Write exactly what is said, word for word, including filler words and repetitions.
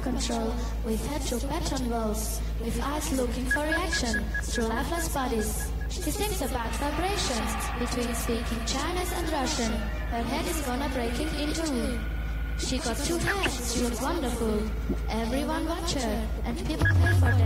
control, with head to pattern walls, with eyes looking for reaction through lifeless bodies. She sings about vibrations between speaking Chinese and Russian. Her head is gonna breaking into two. She got two heads, she was wonderful. Everyone watched her, and people pay for that.